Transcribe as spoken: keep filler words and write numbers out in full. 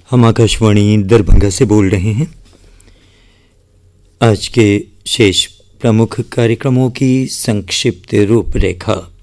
हम आकाशवाणी दरभंगा से बोल रहे हैं। आज के शेष प्रमुख कार्यक्रमों की संक्षिप्त रूपरेखा।